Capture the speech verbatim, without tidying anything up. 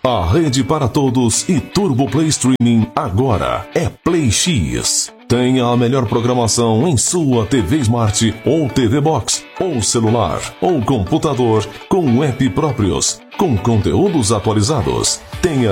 A rede para todos e Turbo Play Streaming agora é Play X. Tenha a melhor programação em sua T V Smart ou T V Box, ou celular, ou computador com app próprios, com conteúdos atualizados. Tenha